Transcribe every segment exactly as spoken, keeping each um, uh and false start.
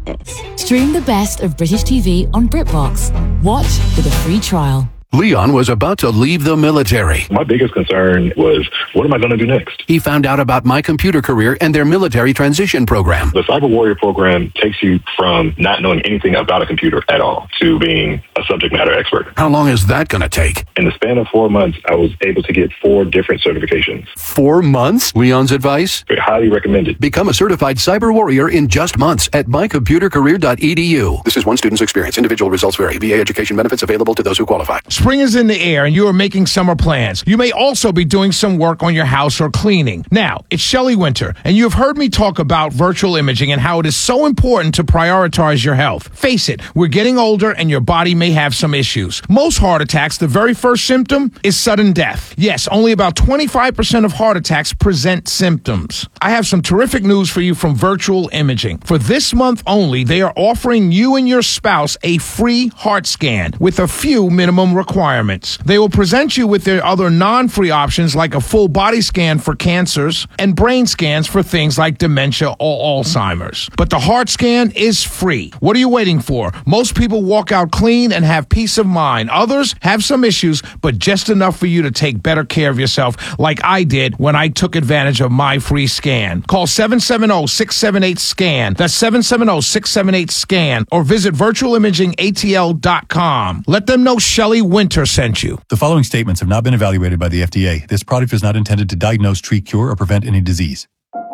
Stream the best of British T V on BritBox. Watch with a free trial. Leon was about to leave the military. My biggest concern was, what am I going to do next? He found out about My Computer Career and their military transition program. The Cyber Warrior program takes you from not knowing anything about a computer at all to being a subject matter expert. How long is that going to take? In the span of four months, I was able to get four different certifications. Four months? Leon's advice? Very highly recommended. Become a certified cyber warrior in just months at my computer career dot e d u. This is one student's experience. Individual results vary. V A education benefits available to those who qualify. Spring is in the air and you are making summer plans. You may also be doing some work on your house or cleaning. Now, it's Shelley Winter, and you have heard me talk about virtual imaging and how it is so important to prioritize your health. Face it, we're getting older and your body may have some issues. Most heart attacks, the very first symptom is sudden death. Yes, only about twenty-five percent of heart attacks present symptoms. I have some terrific news for you from Virtual Imaging. For this month only, they are offering you and your spouse a free heart scan with a few minimum requirements. They will present you with their other non-free options like a full body scan for cancers and brain scans for things like dementia or Alzheimer's. But the heart scan is free. What are you waiting for? Most people walk out clean and have peace of mind. Others have some issues, but just enough for you to take better care of yourself like I did when I took advantage of my free scan. Call seven seven zero, six seven eight, SCAN. That's seven seven zero, six seven eight, SCAN. Or visit virtual imaging a t l dot com. Let them know Shelley Winter sent you. The following statements have not been evaluated by the F D A. This product is not intended to diagnose, treat, cure, or prevent any disease.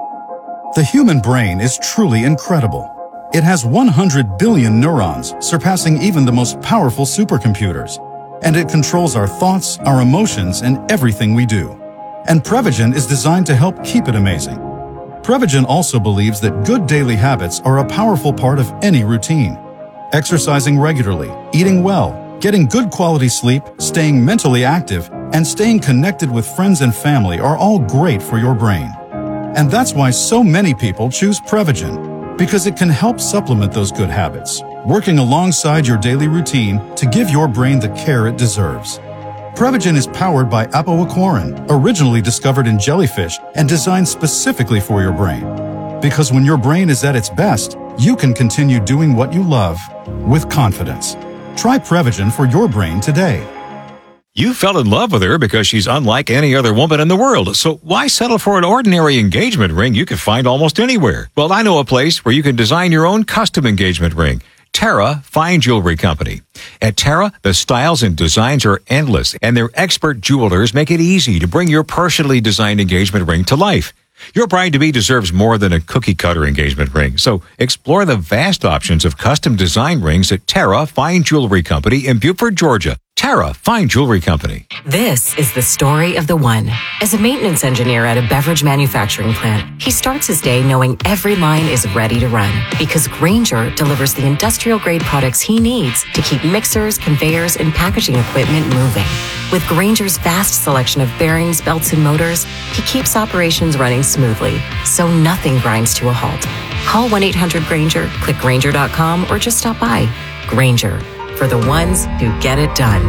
The human brain is truly incredible. It has one hundred billion neurons, surpassing even the most powerful supercomputers. And it controls our thoughts, our emotions, and everything we do. And Prevagen is designed to help keep it amazing. Prevagen also believes that good daily habits are a powerful part of any routine. Exercising regularly, eating well, getting good quality sleep, staying mentally active, and staying connected with friends and family are all great for your brain. And that's why so many people choose Prevagen, because it can help supplement those good habits, working alongside your daily routine to give your brain the care it deserves. Prevagen is powered by apoaquarin, originally discovered in jellyfish and designed specifically for your brain. Because when your brain is at its best, you can continue doing what you love with confidence. Try Prevagen for your brain today. You fell in love with her because she's unlike any other woman in the world. So why settle for an ordinary engagement ring you can find almost anywhere? Well, I know a place where you can design your own custom engagement ring. Terra Fine Jewelry Company. At Terra, the styles and designs are endless, and their expert jewelers make it easy to bring your personally designed engagement ring to life. Your bride-to-be deserves more than a cookie-cutter engagement ring, so explore the vast options of custom design rings at Terra Fine Jewelry Company in Beaufort, Georgia. Terra Fine Jewelry Company. This is the story of the one. As a maintenance engineer at a beverage manufacturing plant, he starts his day knowing every line is ready to run because Grainger delivers the industrial-grade products he needs to keep mixers, conveyors, and packaging equipment moving. With Grainger's vast selection of bearings, belts, and motors, he keeps operations running smoothly, so nothing grinds to a halt. Call one eight hundred Grainger, click Grainger dot com, or just stop by. Grainger, for the ones who get it done.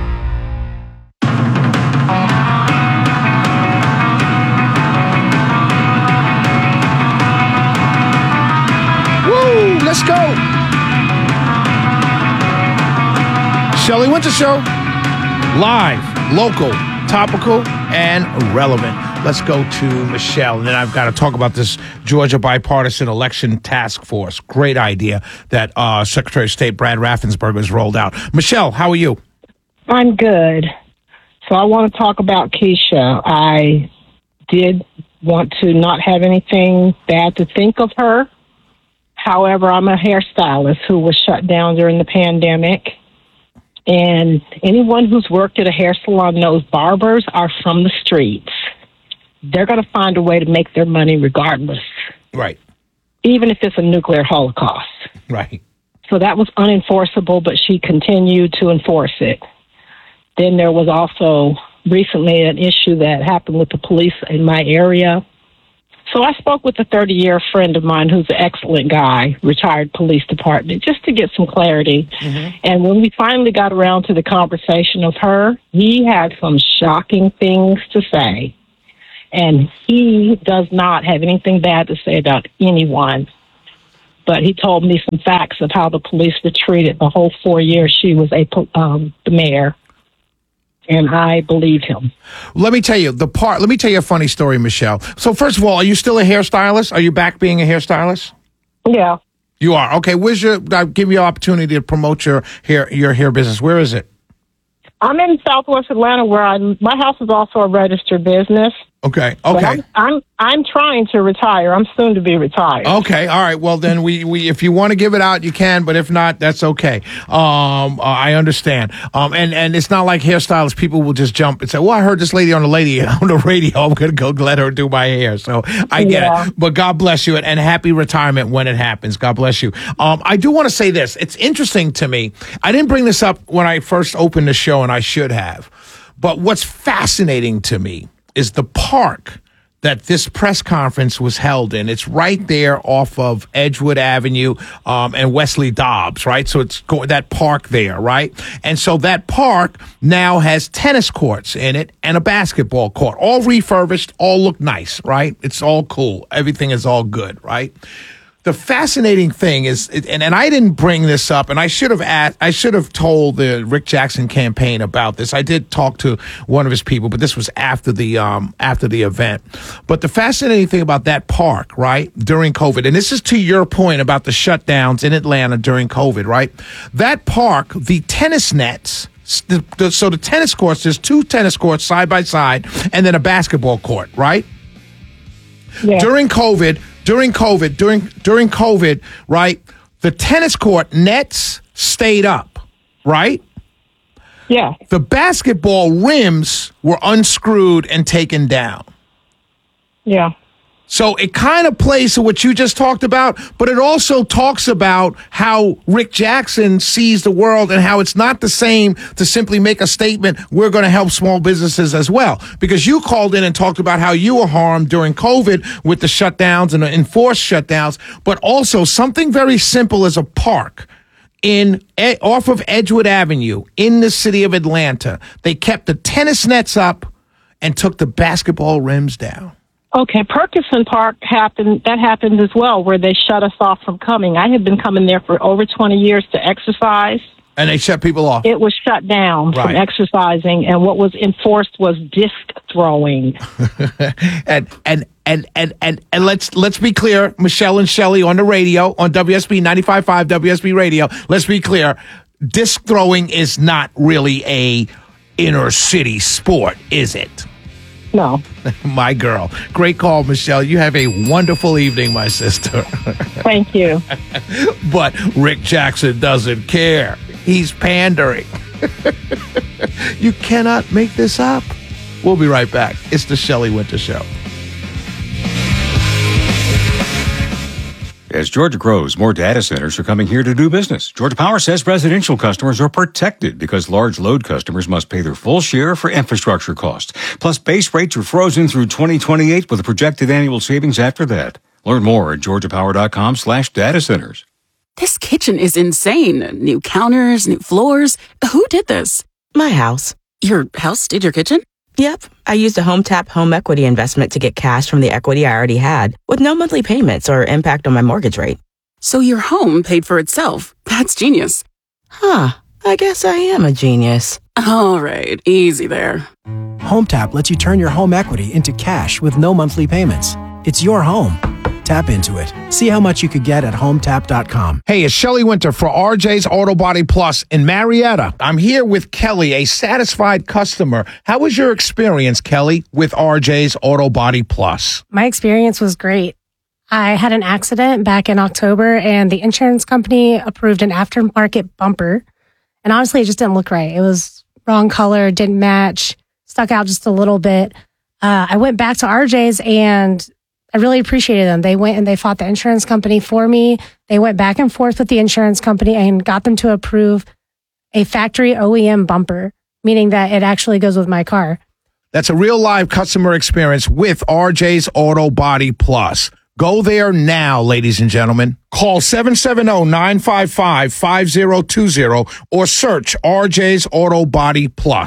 Woo! Let's go! Shelley Winter Show. Live, local, topical, and relevant. Let's go to Michelle, and then I've got to talk about this Georgia Bipartisan Election Task Force. Great idea that uh, Secretary of State Brad Raffensperger has rolled out. Michelle, how are you? I'm good. So I want to talk about Keisha. I did want to not have anything bad to think of her. However, I'm a hairstylist who was shut down during the pandemic. And anyone who's worked at a hair salon knows barbers are from the streets. They're going to find a way to make their money regardless. Right. Even if it's a nuclear holocaust. Right. So that was unenforceable, but she continued to enforce it. Then there was also recently an issue that happened with the police in my area. So I spoke with a thirty-year friend of mine who's an excellent guy, retired police department, just to get some clarity. Mm-hmm. And when we finally got around to the conversation of her, he had some shocking things to say. And he does not have anything bad to say about anyone. but he told me some facts of how the police were treated the whole four years she was a um, the mayor. And I believe him. Let me tell you the part. Let me tell you a funny story, Michelle. So first of all, are you still a hairstylist? Are you back being a hairstylist? Yeah. You are. Okay. Where's your? I'll give you an opportunity to promote your hair your hair business. Where is it? I'm in Southwest Atlanta, where I my house is also a registered business. Okay. But Okay. I'm, I'm I'm trying to retire. I'm soon to be retired. Okay. All right. Well, then we, we if you want to give it out, you can. But if not, that's okay. Um, uh, I understand. Um, and and it's not like hairstylists. People will just jump and say, "Well, I heard this lady on the lady on the radio. I'm gonna go let her do my hair." So I get Yeah. it. But God bless you, and, and happy retirement when it happens. God bless you. Um, I do want to say this. It's interesting to me. I didn't bring this up when I first opened the show, and I should have. But what's fascinating to me is the park that this press conference was held in. It's right there off of Edgewood Avenue um, and Wesley Dobbs, right? So it's go- that park there, right? And so that park now has tennis courts in it and a basketball court, all refurbished, all look nice, right? It's all cool. Everything is all good, right? The fascinating thing is, and, and I didn't bring this up, and I should have asked, I should have told the Rick Jackson campaign about this. I did talk to one of his people, but this was after the um after the event. But the fascinating thing about that park, right, during COVID, and this is to your point about the shutdowns in Atlanta during COVID, right? That park, the tennis nets. The, the, so the tennis courts, there's two tennis courts side by side, and then a basketball court, right? Yeah. During COVID. During COVID, during during COVID, right, the tennis court nets stayed up, right? Yeah. The basketball rims were unscrewed and taken down. Yeah. So it kind of plays to what you just talked about, but it also talks about how Rick Jackson sees the world and how it's not the same to simply make a statement, we're going to help small businesses as well. Because you called in and talked about how you were harmed during COVID with the shutdowns and the enforced shutdowns, but also something very simple as a park in off of Edgewood Avenue in the city of Atlanta. They kept the tennis nets up and took the basketball rims down. Okay, Perkinson Park happened. That happened as well, where they shut us off from coming. I had been coming there for over twenty years to exercise. And they shut people off. It was shut down Right. from exercising, and what was enforced was disc throwing. and and and and and and let's let's be clear, Michelle and Shelley on the radio on W S B ninety-five point five W S B radio. Let's be clear, disc throwing is not really a inner city sport, is it? No. My girl. Great call, Michelle. You have a wonderful evening, my sister. Thank you. But Rick Jackson doesn't care. He's pandering. You cannot make this up. We'll be right back. It's the Shelley Winter Show. As Georgia grows, more data centers are coming here to do business. Georgia Power says residential customers are protected because large load customers must pay their full share for infrastructure costs. Plus, base rates are frozen through twenty twenty-eight with a projected annual savings after that. Learn more at georgiapower.com slash data centers. This kitchen is insane. New counters, new floors. Who did this? My house. Your house did your kitchen? Yep. I used a HomeTap home equity investment to get cash from the equity I already had with no monthly payments or impact on my mortgage rate. So your home paid for itself. That's genius. Huh. I guess I am a genius. All right. Easy there. HomeTap lets you turn your home equity into cash with no monthly payments. It's your home. Tap into it. See how much you could get at home tap dot com. Hey, it's Shelley Winter for R J's Auto Body Plus in Marietta. I'm here with Kelly, a satisfied customer. How was your experience, Kelly, with R J's Auto Body Plus? My experience was great. I had an accident back in October, and the insurance company approved an aftermarket bumper. And honestly, it just didn't look right. It was wrong color, didn't match, stuck out just a little bit. Uh, I went back to R J's, and I really appreciated them. They went and they fought the insurance company for me. They went back and forth with the insurance company and got them to approve a factory O E M bumper, meaning that it actually goes with my car. That's a real live customer experience with R J's Auto Body Plus. Go there now, ladies and gentlemen. Call seven seven zero, nine five five, five zero two zero or search R J's Auto Body Plus.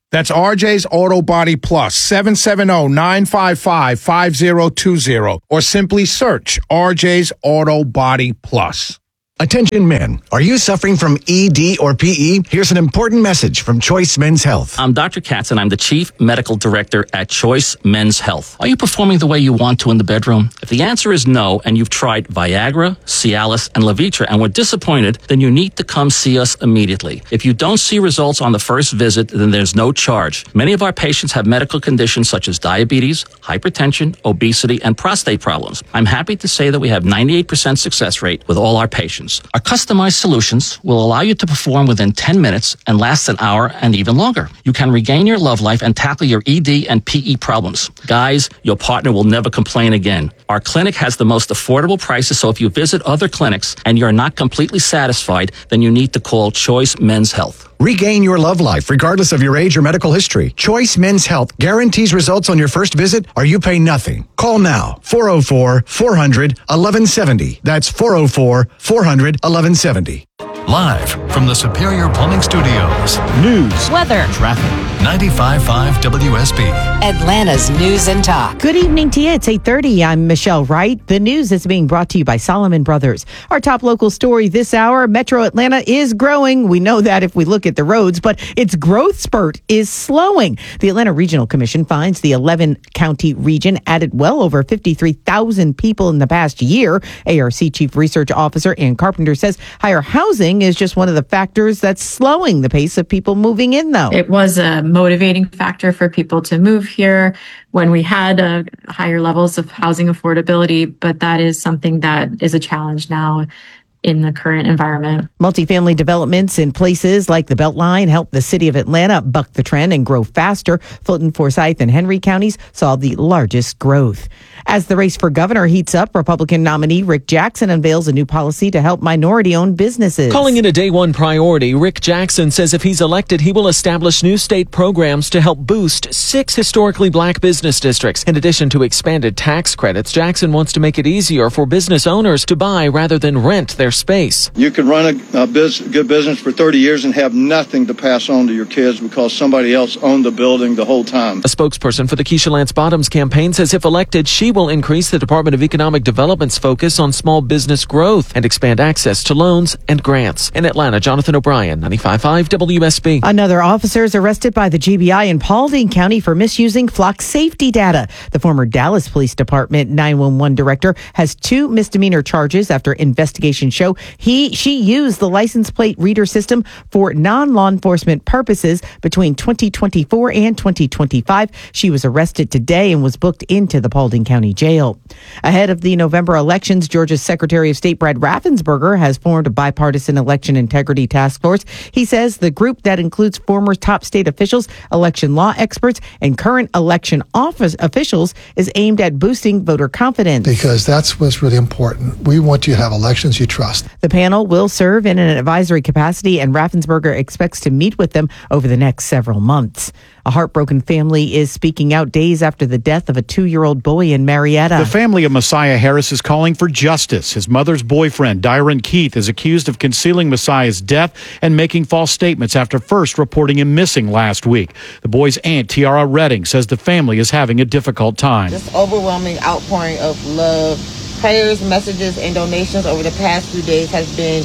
That's R J's Auto Body Plus, seven seven zero, nine five five, five zero two zero, or simply search R J's Auto Body Plus. Attention men, are you suffering from E D or P E? Here's an important message from Choice Men's Health. I'm Doctor Katz, and I'm the Chief Medical Director at Choice Men's Health. Are you performing the way you want to in the bedroom? If the answer is no, and you've tried Viagra, Cialis, and Levitra and were disappointed, then you need to come see us immediately. If you don't see results on the first visit, then there's no charge. Many of our patients have medical conditions such as diabetes, hypertension, obesity, and prostate problems. I'm happy to say that we have ninety-eight percent success rate with all our patients. Our customized solutions will allow you to perform within ten minutes and last an hour and even longer. You can regain your love life and tackle your E D and P E problems. Guys, your partner will never complain again. Our clinic has the most affordable prices, so if you visit other clinics and you're not completely satisfied, then you need to call Choice Men's Health. Regain your love life regardless of your age or medical history. Choice Men's Health guarantees results on your first visit or you pay nothing. Call now, four oh four, four hundred, eleven seventy. That's four oh four, four hundred, eleven seventy. Live from the Superior Plumbing Studios. News, weather, traffic. ninety-five point five W S B. Atlanta's News and Talk. Good evening to you. It's eight thirty. I'm Michelle Wright. The news is being brought to you by Solomon Brothers. Our top local story this hour, Metro Atlanta is growing. We know that if we look at the roads, but its growth spurt is slowing. The Atlanta Regional Commission finds the eleven county region added well over fifty-three thousand people in the past year. A R C Chief Research Officer Ann Carpenter says higher housing is just one of the factors that's slowing the pace of people moving in, though. It was a motivating factor for people to move here when we had uh, higher levels of housing affordability, but that is something that is a challenge now in the current environment. Multifamily developments in places like the Beltline help the city of Atlanta buck the trend and grow faster. Fulton, Forsyth, and Henry counties saw the largest growth. As the race for governor heats up, Republican nominee Rick Jackson unveils a new policy to help minority-owned businesses. Calling it a day one priority, Rick Jackson says if he's elected, he will establish new state programs to help boost six historically black business districts. In addition to expanded tax credits, Jackson wants to make it easier for business owners to buy rather than rent their space. You can run a, a biz, good business for thirty years and have nothing to pass on to your kids because somebody else owned the building the whole time. A spokesperson for the Keisha Lance Bottoms campaign says if elected, she will increase the Department of Economic Development's focus on small business growth and expand access to loans and grants. In Atlanta, Jonathan O'Brien, ninety-five point five W S B. Another officer is arrested by the G B I in Paulding County for misusing flock safety data. The former Dallas Police Department nine one one director has two misdemeanor charges after investigation show he she used the license plate reader system for non-law enforcement purposes between twenty twenty-four and twenty twenty-five. She was arrested today and was booked into the Paulding County Jail. Ahead of the November elections, Georgia's Secretary of State Brad Raffensperger has formed a bipartisan election integrity task force. He says the group that includes former top state officials, election law experts, and current election office officials is aimed at boosting voter confidence. Because that's what's really important. We want you to have elections you trust. The panel will serve in an advisory capacity, and Raffensperger expects to meet with them over the next several months. A heartbroken family is speaking out days after the death of a two-year-old boy in Marietta. The family of Messiah Harris is calling for justice. His mother's boyfriend, Dyron Keith, is accused of concealing Messiah's death and making false statements after first reporting him missing last week. The boy's aunt, Tiara Redding, says the family is having a difficult time. Just overwhelming outpouring of love, prayers, messages, and donations over the past few days has been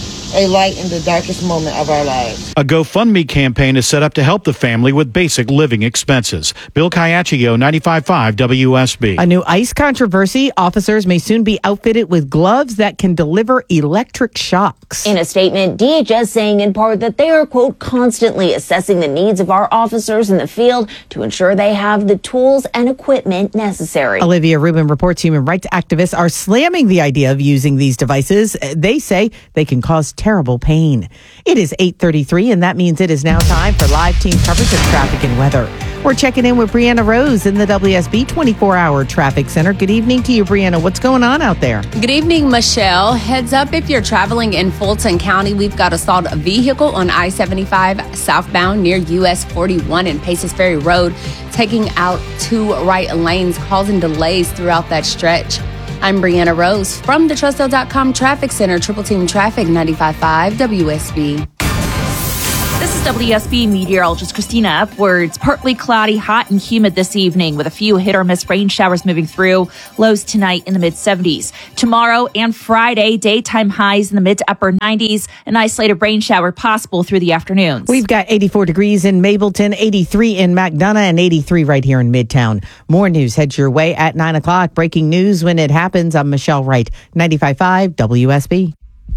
a light in the darkest moment of our lives. A GoFundMe campaign is set up to help the family with basic living expenses. Bill Caiaccio, ninety-five point five W S B. A new ICE controversy. Officers may soon be outfitted with gloves that can deliver electric shocks. In a statement, D H S saying in part that they are, quote, constantly assessing the needs of our officers in the field to ensure they have the tools and equipment necessary. Olivia Rubin reports human rights activists are slamming the idea of using these devices. They say they can cause terrible pain. It is eight thirty-three, and that means it is now time for live team coverage of traffic and weather. We're checking in with Brianna Rose in the W S B twenty-four hour Traffic Center. Good evening to you, Brianna. What's going on out there? Good evening, Michelle. Heads up if you're traveling in Fulton County. We've got a stalled vehicle on I seventy-five southbound near U S forty-one and Paces Ferry Road, taking out two right lanes, causing delays throughout that stretch. I'm Brianna Rose from the Trustdale dot com Traffic Center, Triple Team Traffic, ninety-five point five W S B. This is W S B meteorologist Christina Upwards. Partly cloudy, hot and humid this evening with a few hit or miss rain showers moving through. Lows tonight in the mid seventies. Tomorrow and Friday, daytime highs in the mid to upper nineties. An isolated rain shower possible through the afternoons. We've got eighty-four degrees in Mableton, eighty-three in McDonough, and eighty-three right here in Midtown. More news heads your way at nine o'clock. Breaking news when it happens. I'm Michelle Wright, ninety-five point five W S B.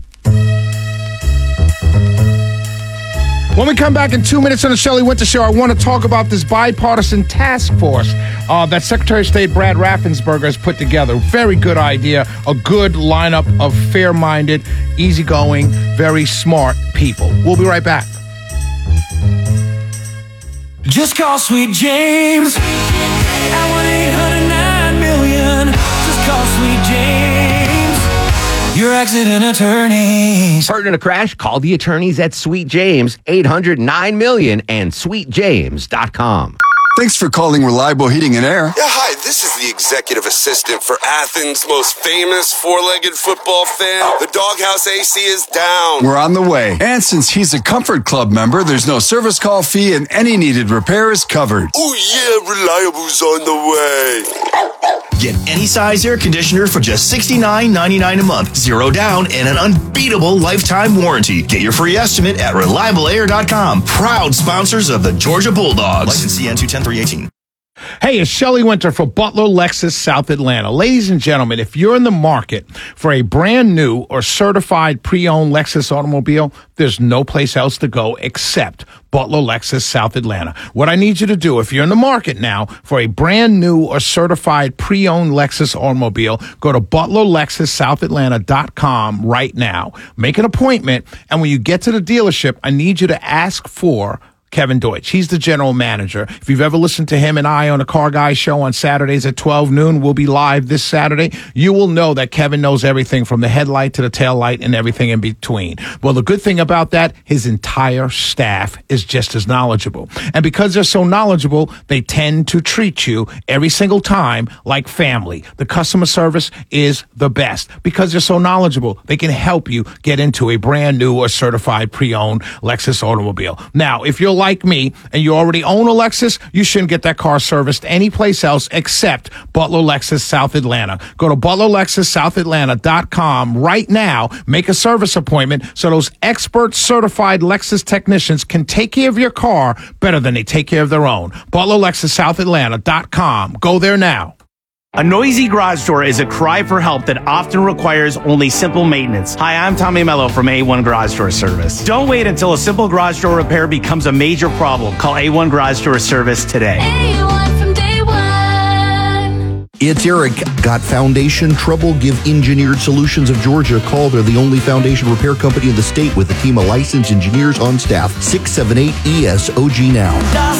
When we come back in two minutes on the Shelley Winter Show, I want to talk about this bipartisan task force uh, that Secretary of State Brad Raffensperger has put together. Very good idea, a good lineup of fair-minded, easygoing, very smart people. We'll be right back. Just call Sweet James at one eight hundred nine million. Just call Sweet James. Your accident attorneys. Hurt in a crash? Call the attorneys at Sweet James, eight hundred nine million and sweet james dot com. Thanks for calling Reliable Heating and Air. Yeah, hi, this is the executive assistant for Athens' most famous four-legged football fan. The Doghouse A C is down. We're on the way. And since he's a Comfort Club member, there's no service call fee and any needed repair is covered. Oh yeah, Reliable's on the way. Get any size air conditioner for just sixty-nine ninety-nine a month, zero down, and an unbeatable lifetime warranty. Get your free estimate at reliable air dot com. Proud sponsors of the Georgia Bulldogs. License C N two ten three eighteen. Hey, it's Shelley Winter for Butler Lexus South Atlanta. Ladies and gentlemen, if you're in the market for a brand new or certified pre-owned Lexus automobile, there's no place else to go except Butler Lexus South Atlanta. What I need you to do, if you're in the market now for a brand new or certified pre-owned Lexus automobile, go to butler lexus south atlanta dot com right now. Make an appointment, and when you get to the dealership, I need you to ask for Kevin Deutsch. He's the general manager. If you've ever listened to him and I on the Car Guy Show on Saturdays at twelve noon, we'll be live this Saturday. You will know that Kevin knows everything from the headlight to the tail light and everything in between. Well, the good thing about that, his entire staff is just as knowledgeable. And because they're so knowledgeable, they tend to treat you every single time like family. The customer service is the best. Because they're so knowledgeable, they can help you get into a brand new or certified pre-owned Lexus automobile. Now, if you're like me and you already own a Lexus, you shouldn't get that car serviced anyplace else except Butler Lexus South Atlanta. Go to butler lexus south atlanta dot com right now. Make a service appointment so those expert certified Lexus technicians can take care of your car better than they take care of their own. butler lexus south atlanta dot com. Go there now. A noisy garage door is a cry for help that often requires only simple maintenance. Hi, I'm Tommy Mello from A one Garage Door Service. Don't wait until a simple garage door repair becomes a major problem. Call A one Garage Door Service today. A one from day one. It's Eric. Got foundation trouble? Give Engineered Solutions of Georgia a call. They're the only foundation repair company in the state with a team of licensed engineers on staff. six seven eight E S O G now.